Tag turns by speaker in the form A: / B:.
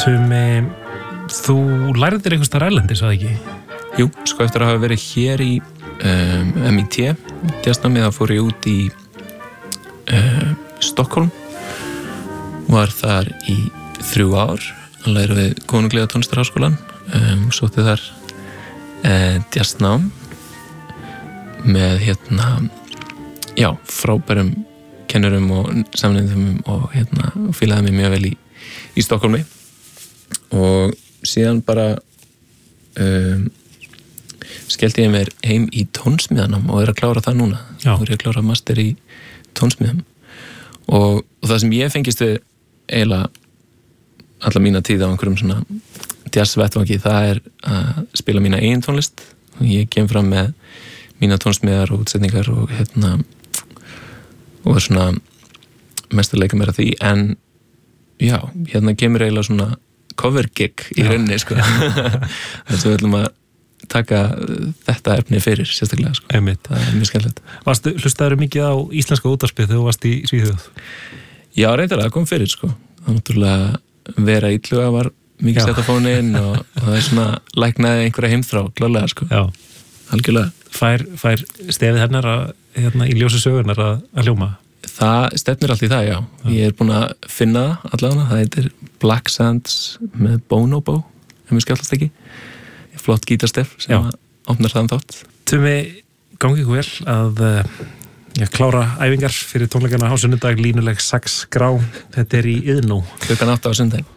A: Tumi, þú lærið þér einhvers staðar erlendis, var það ekki?
B: Jú, sko eftir að hafa verið hér í MIT, jazznámið, þá fór ég út í Stockholm, var þar í 3 ár að læra við Konunglega tónlistarháskólann, sótti þar jazznám með frábærum kennurum og samnefndum og fílaði mig mjög vel í Stockholmi og síðan bara skellti ég mér heim í tónsmíðanám og að klára það núna. Nú ég að klára master í tónsmíðum og það sem ég fengist við eiginlega alla mína tíð á einhverjum svona jazzvettvangi, það að spila mína eigin tónlist og ég kem fram með mína tónsmíðar og útsetningar og og svona mest að leika mér að því, en já, kemur eiginlega svona cover gig í rauninni, sko. Þess að við ætlum að taka þetta efni fyrir, sérstaklega, sko.
A: Einmitt.
B: Það mjög skemmtilegt.
A: Hlustaðirðu mikið á íslenska útvarpið þegar þú varst í Svíþjóð?
B: Já, reyndar, það kom fyrir, sko. Það var náttúrulega Vera Illuga var mikið sett á fónin og það svona læknaði einhverja heimþrá, klálega, sko. Já. Algjörlega.
A: Fær stefið hennar í ljósi sögurnar að hljóma?
B: Það stefnir allt í það, já. Ég búin að finna það allavega. Það heitir Black Sands með Bonobo, mér skjállast ekki. Flott gítarstef sem opnar þann þátt. Tumi,
A: gangi ykkur vel að klára æfingar fyrir tónleikana á sunnudag, línuleg 6 grá. Þetta í Iðnó.
B: Klukkan 8 á sunnudaginn.